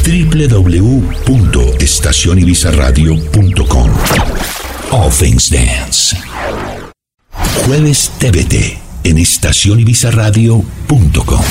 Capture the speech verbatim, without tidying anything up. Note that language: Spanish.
w w w punto estación ibiza radio punto com. All Things Dance. Jueves T V T en estación ibiza radio punto com.